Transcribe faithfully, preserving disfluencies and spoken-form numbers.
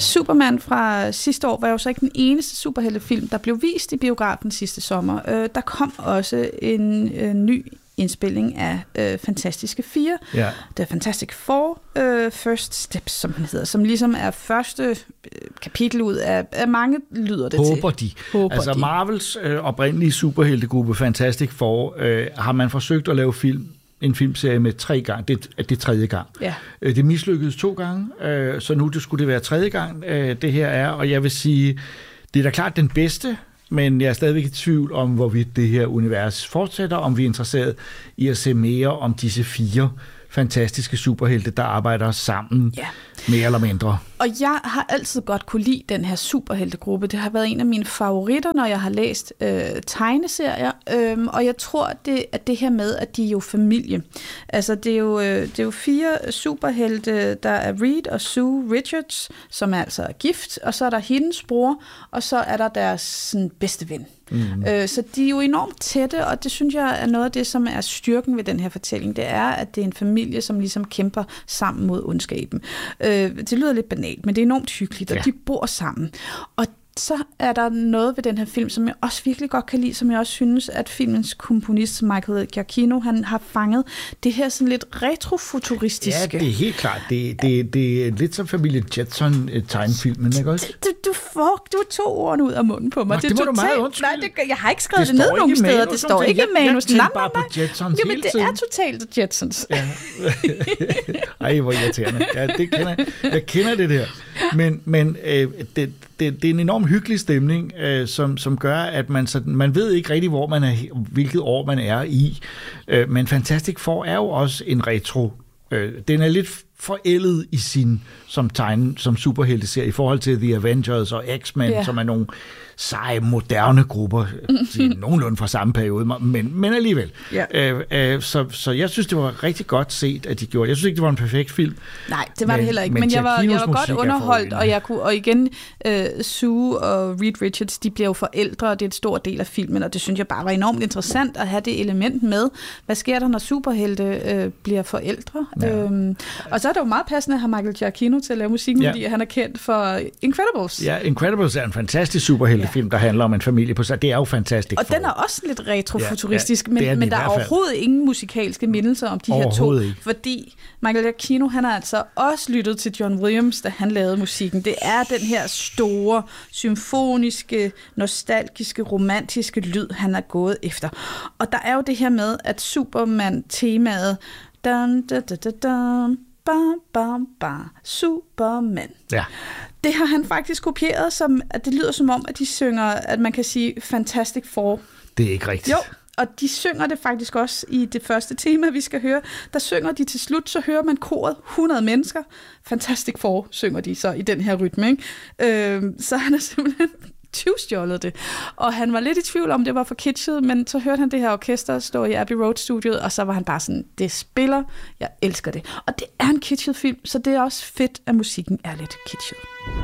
Superman fra sidste år var jo så ikke den eneste superheltefilm, der blev vist i biografen sidste sommer. Øh, der kom også en øh, ny indspilling af øh, Fantastiske Fire. Ja. Det er Fantastic Four øh, First Steps, som den hedder, som ligesom er første øh, kapitel ud af, af mange, lyder det Håber til. de. Håber altså de. Marvels øh, oprindelige superheltegruppe Fantastic Four øh, har man forsøgt at lave film en filmserie med tre gange. Det er det tredje gang. Ja. Det mislykkedes to gange, øh, så nu det skulle det være tredje gang, øh, det her er. Og jeg vil sige, det er da klart den bedste, men jeg er stadigvæk i tvivl om, hvorvidt det her univers fortsætter, om vi er interesseret i at se mere om disse fire fantastiske superhelte, der arbejder sammen, ja. mere eller mindre. Og jeg har altid godt kunne lide den her superheltegruppe. Det har været en af mine favoritter, når jeg har læst øh, tegneserier. Øhm, og jeg tror, det, at det her med, at de er jo familie. Altså, det er jo, øh, det er jo fire superhelte, der er Reed og Sue Richards, som er altså er gift, og så er der hendes bror, og så er der deres sådan, bedste ven. Mm. Øh, så de er jo enormt tætte, og det synes jeg er noget af det, som er styrken ved den her fortælling. Det er, at det er en familie, som ligesom kæmper sammen mod ondskaben. Øh, det lyder lidt banalt, men det er enormt hyggeligt, og ja. de bor sammen. Og så er der noget ved den her film, som jeg også virkelig godt kan lide, som jeg også synes, at filmens komponist Michael Giacchino, han har fanget det her sådan lidt retrofuturistiske. Ja, det er helt klart. Det, det, det er lidt som familie Jetson-tegnefilmen, ikke også? Du, du får du to ord ud af munden på mig. Nå, det, det må du meget undskylde. Nej, det, jeg har ikke skrevet det, det ned nogen steder. Det står ikke i manus. Jeg, jeg bare på Jetsons Jamen, hele det tiden. er totalt Jetsons. Ja. Ej, hvor irriterende. Ja, det kender, jeg kender det der. Men, men øh, det, det, det er en enorm hyggelig stemning, øh, som, som gør, at man, så, man ved ikke rigtig, hvor man er, hvilket år man er i. Øh, men Fantastic Four er jo også en retro. Øh, den er lidt forældet i sin som tegn, som superhelteserie i forhold til The Avengers og X-Men, ja. som er nogle seje, moderne grupper, mm-hmm. nogenlunde fra samme periode, men, men alligevel. Ja. Øh, øh, så, så jeg synes, det var rigtig godt set, at de gjorde. Jeg synes ikke, det var en perfekt film. Nej, det var men, det heller ikke, men, men jeg var, jeg var godt underholdt, og jeg kunne, og igen, øh, Sue og Reed Richards, de bliver jo forældre, og det er en stor del af filmen, og det synes jeg bare var enormt interessant at have det element med. Hvad sker der, når superhelte øh, bliver forældre? Ja. Øhm, og så er det jo meget passende at have Michael Giacchino til at lave musikken, ja. fordi han er kendt for Incredibles. Ja, Incredibles er en fantastisk superheltefilm, ja. der handler om en familie på sig. Det er jo fantastisk. Og for. Den er også lidt retrofuturistisk, ja, ja, men, men der er overhovedet ingen musikalske mindelser om de her to. Ikke. Fordi Michael Giacchino, han har altså også lyttet til John Williams, da han lavede musikken. Det er den her store, symfoniske, nostalgiske, romantiske lyd, han er gået efter. Og der er jo det her med, at Superman-temaet dun, dun, dun, dun, dun, bam, bam, bam, Superman. Ja. Det har han faktisk kopieret, som, at det lyder som om, at de synger, at man kan sige Fantastic Four. Det er ikke rigtigt. Jo, og de synger det faktisk også i det første tema, vi skal høre. Der synger de til slut, så hører man koret hundrede mennesker. Fantastic Four synger de så i den her rytme, ikke? Øh, så han er simpelthen tyvstjålet det. Og han var lidt i tvivl om, det var for kitschet, men så hørte han det her orkester stå i Abbey Road-studiet, og så var han bare sådan, det spiller, jeg elsker det. Og det er en kitschet film, så det er også fedt, at musikken er lidt kitschet.